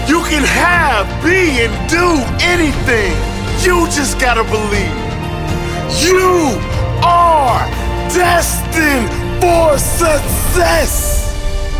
You can have, be, and do anything. You just gotta believe. You are destined for success.